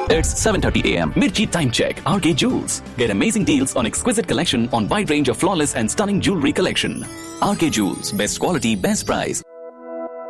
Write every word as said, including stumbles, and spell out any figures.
It's seven thirty a m. Mirchi Time Check. R K Jewels. Get amazing deals on exquisite collection on wide range of flawless and stunning jewelry collection. R K Jewels. Best quality, best price.